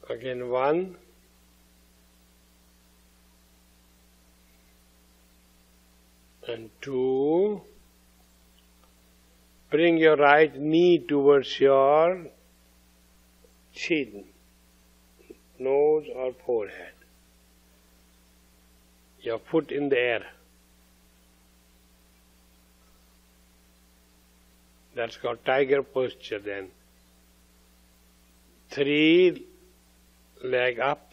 Again 1, and 2. Bring your right knee towards your chin, nose or forehead. Your foot in the air. That's called tiger posture then. 3, leg up.